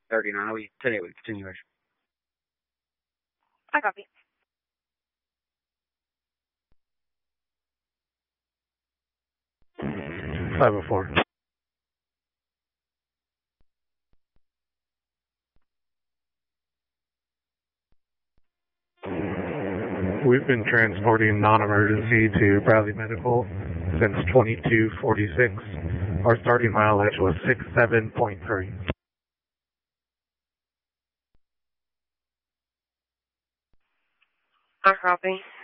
39 a week, 10 a week continuation. I copy. Five oh four. We've been transporting non-emergency to Bradley Medical since 2246. Our starting mileage was 67.3. I copy.